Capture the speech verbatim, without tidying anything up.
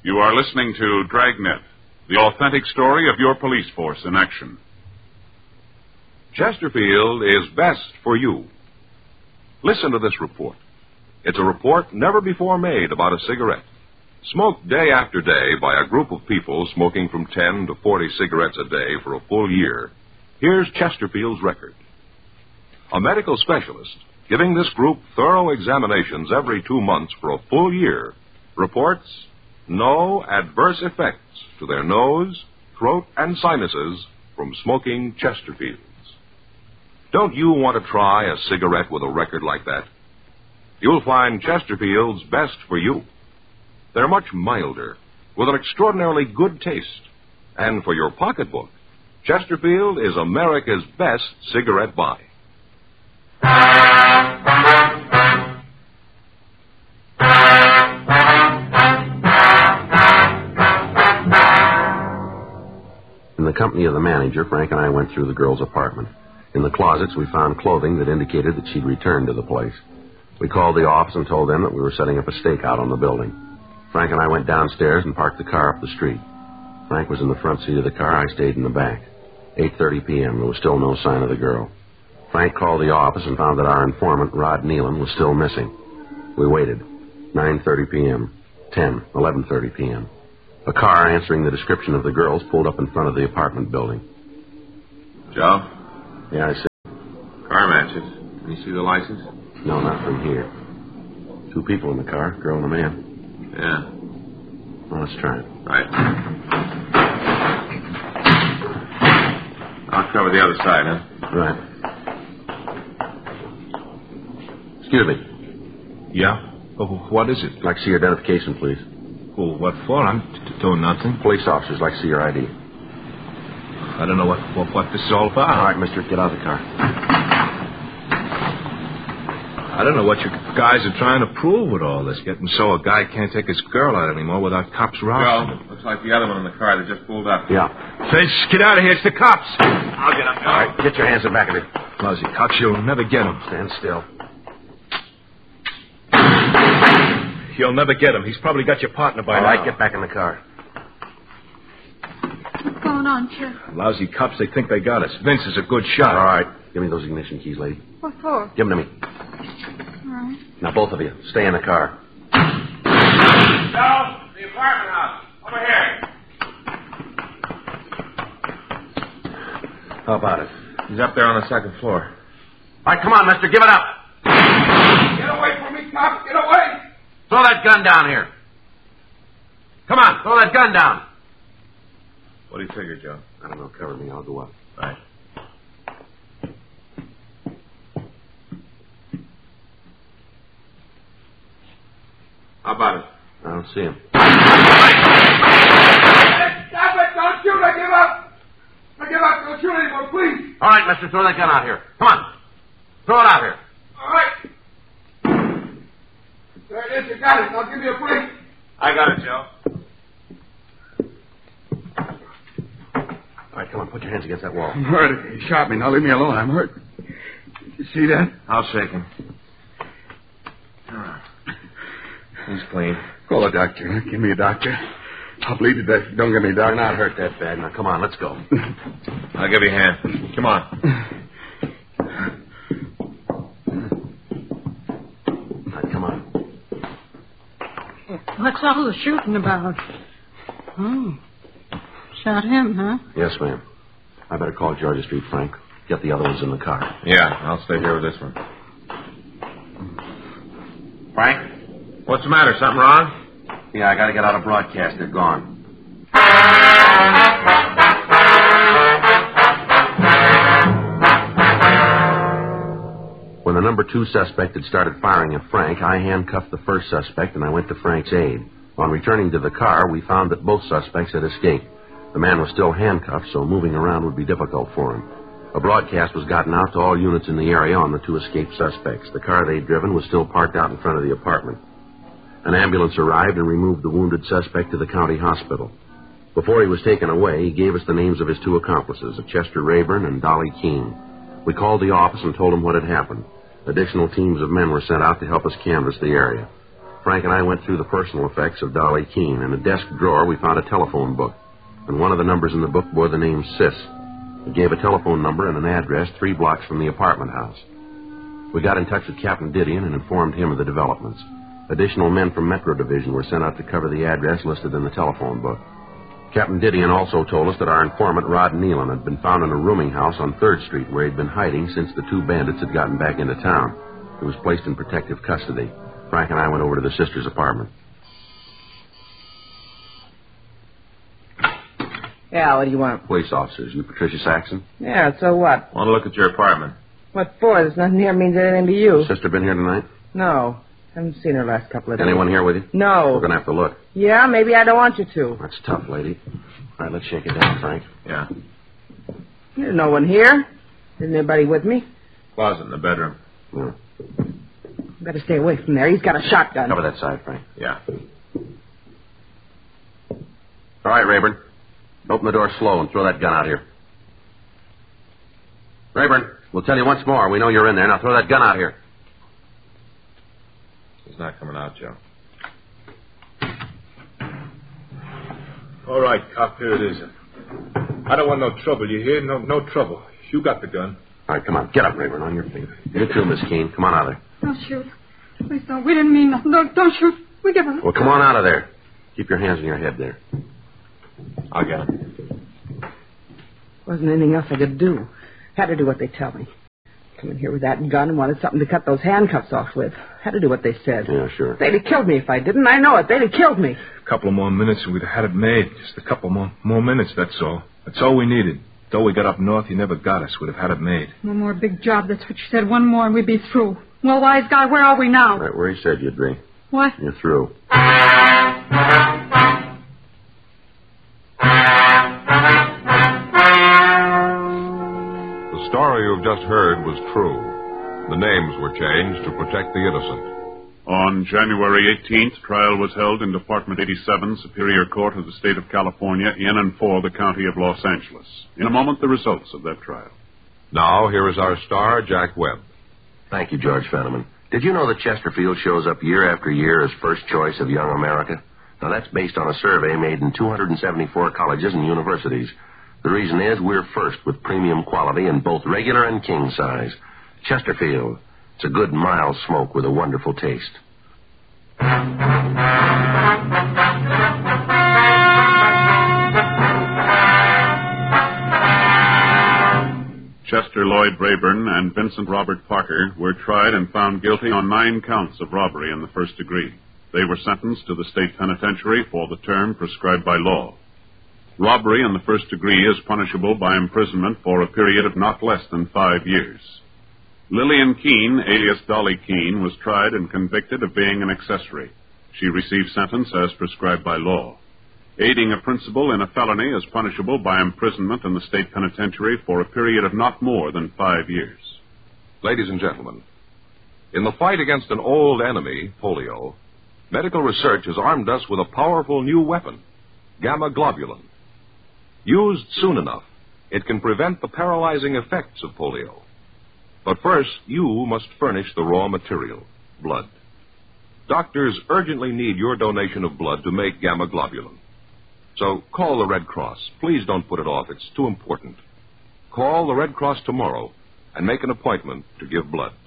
You are listening to Dragnet, the authentic story of your police force in action. Chesterfield is best for you. Listen to this report. It's a report never before made about a cigarette. Smoked day after day by a group of people smoking from ten to forty cigarettes a day for a full year. Here's Chesterfield's record. A medical specialist, giving this group thorough examinations every two months for a full year, reports no adverse effects to their nose, throat, and sinuses from smoking Chesterfields. Don't you want to try a cigarette with a record like that? You'll find Chesterfields best for you. They're much milder, with an extraordinarily good taste. And for your pocketbook, Chesterfield is America's best cigarette buy. In the company of the manager, Frank and I went through the girl's apartment. In the closets, we found clothing that indicated that she'd returned to the place. We called the office and told them that we were setting up a stakeout on the building. Frank and I went downstairs and parked the car up the street. Frank was in the front seat of the car. I stayed in the back. eight thirty p.m. There was still no sign of the girl. Frank called the office and found that our informant, Rod Nealon, was still missing. We waited. nine thirty p.m., ten, eleven thirty p.m. A car answering the description of the girl's pulled up in front of the apartment building. Joe? Yeah, I see. Car matches. Can you see the license? No, not from here. Two people in the car, girl and a man. Yeah. Well, let's try it. Right. I'll cover the other side, huh? Right. Excuse me. Yeah? Oh, what is it? I'd like to see your identification, please. Oh, what for? I'm t- t- doing nothing. Police officers like to see your I D. I don't know what, what, what this is all about. All right, mister, get out of the car. I don't know what you guys are trying to prove with all this. Getting so a guy can't take his girl out anymore without cops rousing him. Joe, looks like the other one in the car that just pulled up. Yeah. Fitz, get out of here. It's the cops. I'll get up. All right, get your hands in back of it. Lousy cops, you'll never get him. Stand still. You'll never get him. He's probably got your partner by All now. right, get back in the car. What's going on, Sheriff? Lousy cops, they think they got us. Vince is a good shot. All right. Give me those ignition keys, lady. What for? Give them to me. All right. Now, both of you, stay in the car. Joe, the apartment house. Over here. How about it? He's up there on the second floor. All right, come on, mister, give it up. Get away from me, cop. Get away. Throw that gun down here. Come on, throw that gun down. What do you figure, Joe? I don't know, cover me, I'll go up. Right. How about it? I don't see him. Stop it! Don't shoot! I give up! I give up! Don't shoot anymore, please! All right, mister, throw that gun out here. Come on. Throw it out here. All right. There it is. You got it. I'll give you a break. I got it, Joe. All right, come on, put your hands against that wall. I'm hurt. He shot me. Now leave me alone. I'm hurt. You see that? I'll shake him. He's clean. Call a doctor. Give me a doctor. I'll bleed to death. Don't give me a doctor. You're not hurt that bad. Now, come on, let's go. I'll give you a hand. Come on. All right, come on. What's all the shooting about? Oh. Shot him, huh? Yes, ma'am. I better call Georgia Street, Frank. Get the other ones in the car. Yeah, I'll stay here with this one. Frank? What's the matter? Something wrong? Yeah, I gotta get out of broadcast. They're gone. When the number two suspect had started firing at Frank, I handcuffed the first suspect and I went to Frank's aid. On returning to the car, we found that both suspects had escaped. The man was still handcuffed, so moving around would be difficult for him. A broadcast was gotten out to all units in the area on the two escaped suspects. The car they'd driven was still parked out in front of the apartment. An ambulance arrived and removed the wounded suspect to the county hospital. Before he was taken away, he gave us the names of his two accomplices, Chester Rayburn and Dolly Keene. We called the office and told them what had happened. Additional teams of men were sent out to help us canvass the area. Frank and I went through the personal effects of Dolly Keene. In a desk drawer, we found a telephone book, and one of the numbers in the book bore the name Sis. It gave a telephone number and an address three blocks from the apartment house. We got in touch with Captain Didion and informed him of the developments. Additional men from Metro Division were sent out to cover the address listed in the telephone book. Captain Didion also told us that our informant, Rod Nealon, had been found in a rooming house on third street where he'd been hiding since the two bandits had gotten back into town. He was placed in protective custody. Frank and I went over to the sister's apartment. Yeah, what do you want? Police officers. You Patricia Saxon? Yeah, so what? Want to look at your apartment. What for? There's nothing here means anything to you. Sister been here tonight? No. Haven't seen her last couple of days. Anyone here with you? No. We're going to have to look. Yeah, maybe I don't want you to. That's tough, lady. All right, let's shake it down, Frank. Yeah. There's no one here. Isn't anybody with me? Closet in the bedroom. Yeah. Better stay away from there. He's got a shotgun. Cover that side, Frank. Yeah. All right, Rayburn. Open the door slow and throw that gun out here. Rayburn, we'll tell you once more. We know you're in there. Now throw that gun out here. He's not coming out, Joe. All right, cop, here it is. I don't want no trouble, you hear? No no trouble. You got the gun. All right, come on. Get up, Rayburn, on your feet. You too, Miss Keene. Come on out of there. Don't shoot. Please don't. We didn't mean nothing. Don't, don't shoot. We give up. Well, come on out of there. Keep your hands on your head there. I'll get him. Wasn't anything else I could do. Had to do what they tell me. Come in here with that gun and wanted something to cut those handcuffs off with. Had to do what they said. Yeah, sure. They'd have killed me if I didn't. I know it. They'd have killed me. A couple of more minutes and we'd have had it made. Just a couple more more minutes, that's all. That's all we needed. Though we got up north, he never got us. We'd have had it made. One more big job. That's what you said. One more and we'd be through. Well, wise guy, where are we now? Right where he said you'd be. What? You're through. The story you've just heard was true. The names were changed to protect the innocent. On January eighteenth, trial was held in Department eighty-seven, Superior Court of the State of California, in and for the County of Los Angeles. In a moment, the results of that trial. Now, here is our star, Jack Webb. Thank you, George Fenneman. Did you know that Chesterfield shows up year after year as first choice of young America? Now, that's based on a survey made in two hundred seventy-four colleges and universities. The reason is we're first with premium quality in both regular and king size. Chesterfield. It's a good, mild smoke with a wonderful taste. Chester Lloyd Rayburn and Vincent Robert Parker were tried and found guilty on nine counts of robbery in the first degree. They were sentenced to the state penitentiary for the term prescribed by law. Robbery in the first degree is punishable by imprisonment for a period of not less than five years. Lillian Keene, alias Dolly Keene, was tried and convicted of being an accessory. She received sentence as prescribed by law. Aiding a principal in a felony is punishable by imprisonment in the state penitentiary for a period of not more than five years. Ladies and gentlemen, in the fight against an old enemy, polio, medical research has armed us with a powerful new weapon, gamma globulin. Used soon enough, it can prevent the paralyzing effects of polio. But first, you must furnish the raw material, blood. Doctors urgently need your donation of blood to make gamma globulin. So call the Red Cross. Please don't put it off. It's too important. Call the Red Cross tomorrow and make an appointment to give blood.